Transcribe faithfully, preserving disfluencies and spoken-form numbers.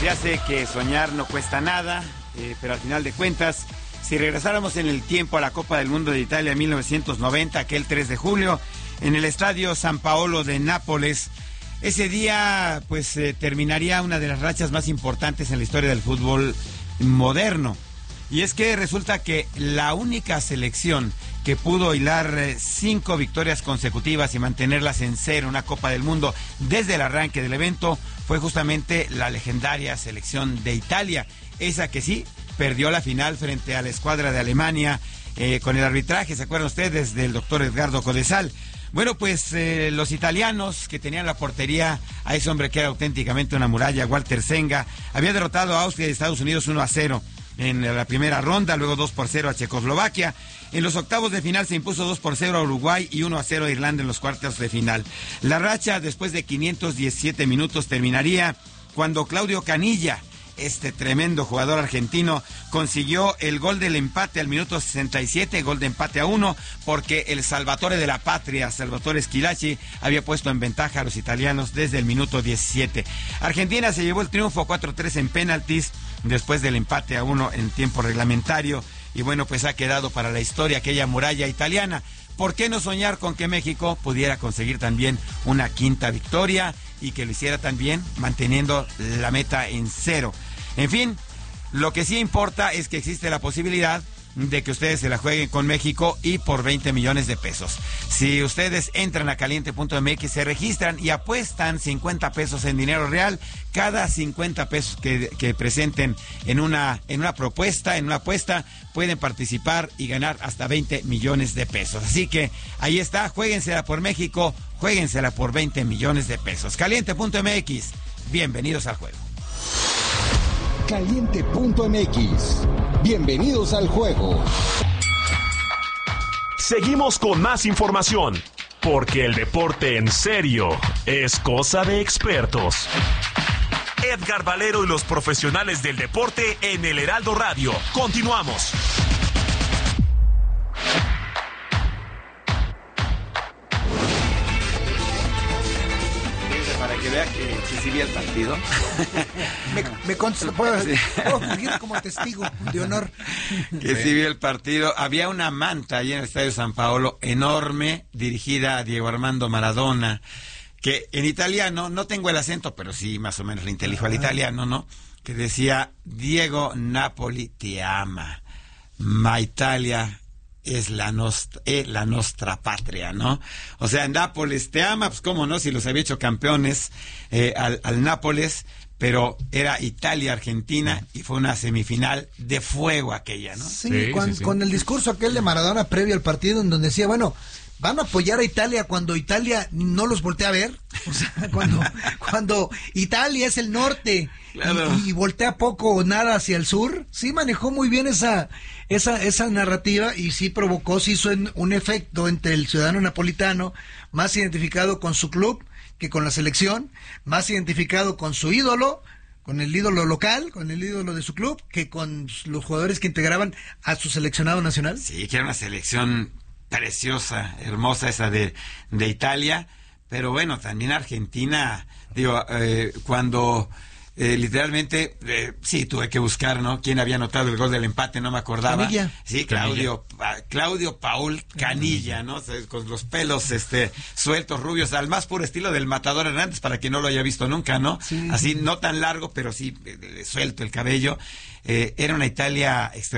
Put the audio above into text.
Ya sé que soñar no cuesta nada, eh, pero al final de cuentas, si regresáramos en el tiempo a la Copa del Mundo de Italia mil novecientos noventa, aquel tres de julio, en el Estadio San Paolo de Nápoles, ese día pues eh, terminaría una de las rachas más importantes en la historia del fútbol moderno. Y es que resulta que la única selección que pudo hilar eh, cinco victorias consecutivas y mantenerlas en cero en una Copa del Mundo desde el arranque del evento fue justamente la legendaria selección de Italia, esa que sí perdió la final frente a la escuadra de Alemania eh, con el arbitraje, ¿se acuerdan ustedes?, del doctor Edgardo Codesal. Bueno, pues eh, los italianos que tenían la portería a ese hombre que era auténticamente una muralla, Walter Zenga, había derrotado a Austria y Estados Unidos uno a cero en la primera ronda, luego dos por cero a Checoslovaquia. En los octavos de final se impuso dos por cero a Uruguay y uno a cero a Irlanda en los cuartos de final. La racha, después de quinientos diecisiete minutos, terminaría cuando Claudio Canilla, este tremendo jugador argentino, consiguió el gol del empate al minuto sesenta y siete, gol de empate a uno, porque el Salvatore de la Patria, Salvatore Schillaci, había puesto en ventaja a los italianos desde el minuto diecisiete. Argentina se llevó el triunfo cuatro tres en penaltis, después del empate a uno en tiempo reglamentario, y bueno, pues ha quedado para la historia aquella muralla italiana. ¿Por qué no soñar con que México pudiera conseguir también una quinta victoria y que lo hiciera también manteniendo la meta en cero? En fin, lo que sí importa es que existe la posibilidad de que ustedes se la jueguen con México y por veinte millones de pesos. Si ustedes entran a caliente punto m x, se registran y apuestan cincuenta pesos en dinero real, cada cincuenta pesos que, que presenten en una, en una propuesta, en una apuesta, pueden participar y ganar hasta veinte millones de pesos. Así que ahí está, juéguensela por México, juéguensela por veinte millones de pesos. caliente punto m x, bienvenidos al juego. caliente punto m x, bienvenidos al juego. Seguimos con más información, porque el deporte en serio es cosa de expertos. Edgar Valero y los profesionales del deporte en el Heraldo Radio. Continuamos. Para que vea que, que sí vi el partido. Me, me consta, puedo, puedo fungir como testigo de honor. Que sí vi el partido. Había una manta ahí en el Estadio San Paolo, enorme, dirigida a Diego Armando Maradona, que en italiano, no tengo el acento, pero sí más o menos le intelijo al italiano, ¿no? Que decía: Diego, Napoli te ama, ma Italia es la nostra, es la nostra patria, ¿no? O sea, Nápoles te ama, pues cómo no, si los había hecho campeones eh, al, al Nápoles, pero era Italia-Argentina y fue una semifinal de fuego aquella, ¿no? Sí, Sí, con, sí, sí. con el discurso aquel de Maradona previo al partido, en donde decía, bueno, van a apoyar a Italia cuando Italia no los voltea a ver, o sea, cuando, cuando Italia es el norte, claro, y, y voltea poco o nada hacia el sur. Sí manejó muy bien esa, esa, esa narrativa, y sí provocó, sí hizo en, un efecto entre el ciudadano napolitano, más identificado con su club que con la selección, más identificado con su ídolo, con el ídolo local, con el ídolo de su club, que con los jugadores que integraban a su seleccionado nacional. Sí, que era una selección preciosa, hermosa esa de, de Italia, pero bueno, también Argentina, digo, eh, cuando eh, literalmente, eh, sí, tuve que buscar, ¿no?, quién había anotado el gol del empate, no me acordaba. Canilla. Sí, Claudio, pa, Claudio Paul Canilla, ¿no?, con los pelos este sueltos, rubios, al más puro estilo del Matador Hernández, para quien no lo haya visto nunca, ¿no? Sí, así, sí. no tan largo, pero sí, eh, suelto el cabello. Eh, era una Italia extraordinaria.